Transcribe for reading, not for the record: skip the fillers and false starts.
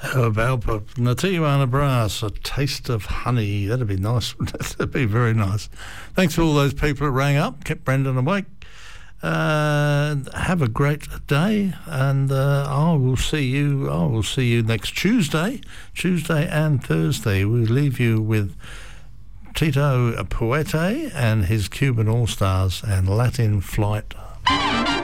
Valpa, Natiwana Brass, A Taste of Honey. That'd be nice. That'd be very nice. Thanks to all those people that rang up, kept Brendan awake. Have a great day, and I will see you next Tuesday and Thursday. We leave you with Tito Puente and his Cuban All-Stars and Latin Flight